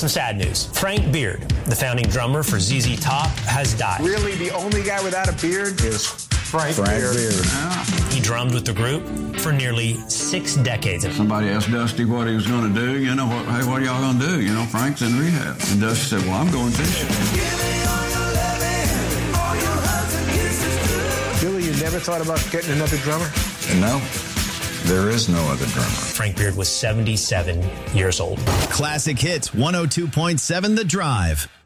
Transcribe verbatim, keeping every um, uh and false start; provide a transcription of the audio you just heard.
Some sad news. Frank Beard, the founding drummer for Z Z Top, has died. Really, the only guy without a beard is Frank, Frank Beard. Beard. Yeah. He drummed with the group for nearly six decades. Somebody asked Dusty what he was going to do. You know, what, hey, what are y'all going to do? You know, Frank's in rehab. And Dusty said, well, I'm going fishing. Billy, you never thought about getting another drummer? No, there is no other drummer. Frank Beard was seventy-seven years old. Classic Hits one oh two point seven The Drive.